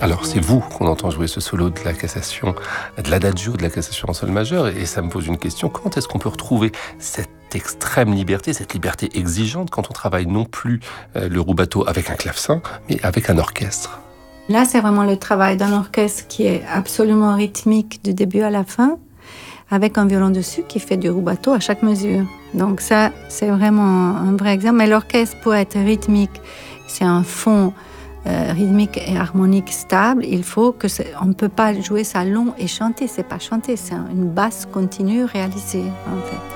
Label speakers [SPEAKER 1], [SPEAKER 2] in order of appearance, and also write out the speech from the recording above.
[SPEAKER 1] Alors c'est vous qu'on entend jouer ce solo de la cassation, de l'adagio de la cassation en sol majeur, et ça me pose une question, comment est-ce qu'on peut retrouver cette extrême liberté, cette liberté exigeante quand on travaille non plus le rubato avec un clavecin, mais avec un orchestre?
[SPEAKER 2] Là, c'est vraiment le travail d'un orchestre qui est absolument rythmique du début à la fin, avec un violon dessus qui fait du rubato à chaque mesure. Donc ça, c'est vraiment un vrai exemple. Mais l'orchestre, pour être rythmique, c'est un fond rythmique et harmonique stable. Il faut que on ne peut pas jouer ça long et chanter. C'est pas chanter, c'est une basse continue réalisée en fait.